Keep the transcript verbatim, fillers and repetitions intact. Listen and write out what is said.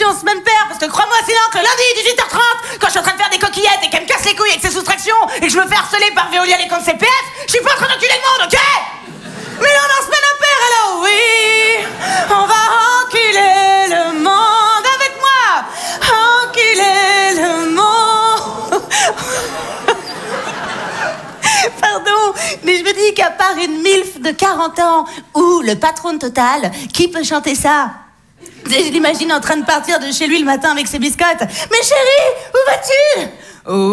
soustraction semaine paire, parce que crois-moi sinon que le lundi dix-huit heures trente, quand je suis en train de faire des coquillettes et qu'elle me casse les couilles avec ses soustractions et que je me fais harceler par Veolia les comptes C P F, je suis pas en train d'enculer le monde, ok? Mais non, non, semaine impaire, alors oui, on va enculer le monde avec moi, enculer le monde. Pardon, mais je me dis qu'à part une milf de quarante ans ou le patron de Total, qui peut chanter ça? Je l'imagine en train de partir de chez lui le matin avec ses biscottes. Mais chérie, où vas-tu? Oh.